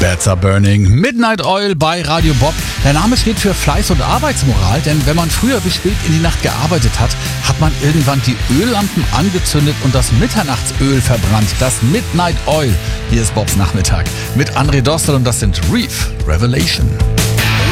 Beds are burning. Midnight Oil bei Radio Bob. Der Name steht für Fleiß und Arbeitsmoral, denn wenn man früher bis spät in die Nacht gearbeitet hat, hat man irgendwann die Öllampen angezündet und das Mitternachtsöl verbrannt. Das Midnight Oil. Hier ist Bobs Nachmittag mit André Dostal und das sind Reef Revelation.